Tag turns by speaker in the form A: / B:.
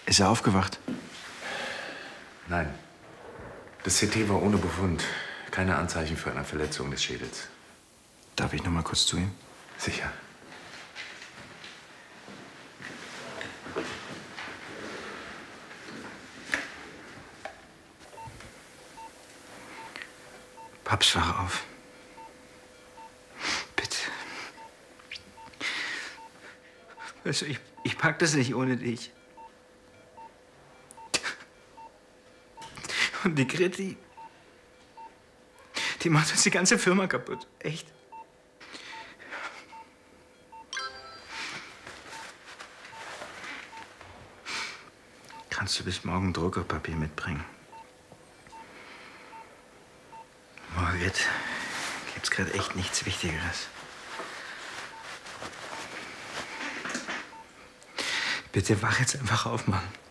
A: Ist er aufgewacht?
B: Nein. Das CT war ohne Befund. Keine Anzeichen für eine Verletzung des Schädels.
A: Darf ich noch mal kurz zu ihm?
B: Sicher.
A: Paps, wach auf. Bitte. Weißt du, ich pack das nicht ohne dich. Und die Grit, die macht uns die ganze Firma kaputt. Echt. Kannst du bis morgen Druckerpapier mitbringen? Margret, gibt's gerade echt nichts Wichtigeres. Bitte wach jetzt einfach auf, Mann.